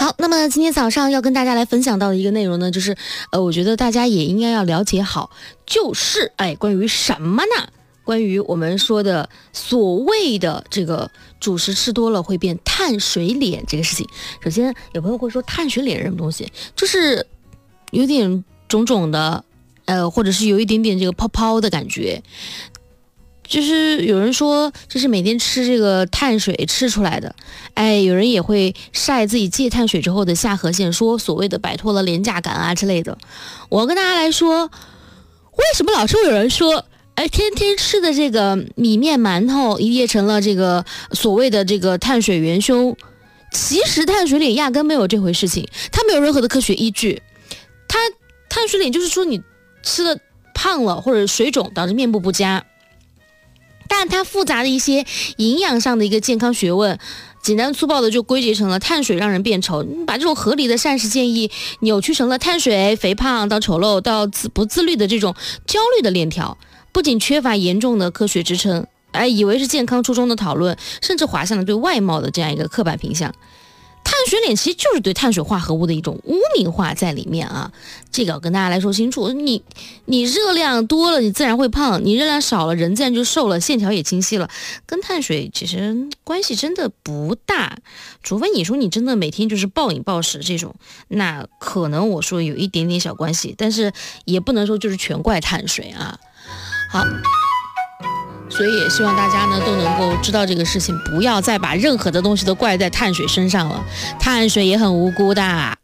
好，那么今天早上要跟大家来分享到的一个内容呢，就是我觉得大家也应该要了解好，就是关于什么呢？关于我们说的所谓的这个主食吃多了会变碳水脸这个事情。首先有朋友会说碳水脸是什么东西，就是有点肿肿的或者是有一点点这个泡泡的感觉，就是有人说这是每天吃这个碳水吃出来的，有人也会晒自己戒碳水之后的下颌线，说所谓的摆脱了廉价感啊之类的。我要跟大家来说，为什么老是会有人说天天吃的这个米面馒头一夜成了这个所谓的这个碳水元凶？其实碳水脸压根没有这回事情，它没有任何的科学依据。碳水脸就是说你吃的胖了或者水肿导致面部不佳，但它复杂的一些营养上的一个健康学问，简单粗暴的就归结成了碳水让人变丑。把这种合理的膳食建议扭曲成了碳水肥胖到丑陋到不自律的这种焦虑的链条，不仅缺乏严重的科学支撑，以为是健康初衷的讨论，甚至滑向了对外貌的这样一个刻板评价。碳水脸其实就是对碳水化合物的一种污名化在里面啊，这个要跟大家来说清楚。你热量多了，你自然会胖；你热量少了，人自然就瘦了，线条也清晰了，跟碳水其实关系真的不大。除非你说你真的每天就是暴饮暴食这种，那可能我说有一点点小关系，但是也不能说就是全怪碳水啊。好。所以也希望大家呢都能够知道这个事情，不要再把任何的东西都怪在碳水身上了，碳水也很无辜的。